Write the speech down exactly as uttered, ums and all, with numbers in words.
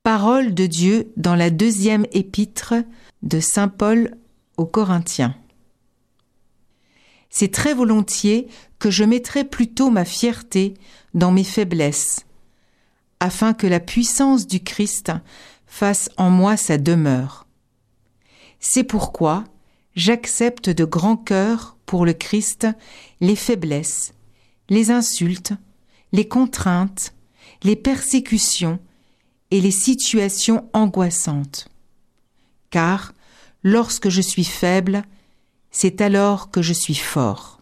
Parole de Dieu dans la deuxième épître de saint Paul aux Corinthiens. C'est très volontiers que je mettrai plutôt ma fierté dans mes faiblesses, afin que la puissance du Christ fasse en moi sa demeure. C'est pourquoi j'accepte de grand cœur pour le Christ les faiblesses, les insultes, les contraintes, les persécutions et les situations angoissantes. Car lorsque je suis faible, c'est alors que je suis fort.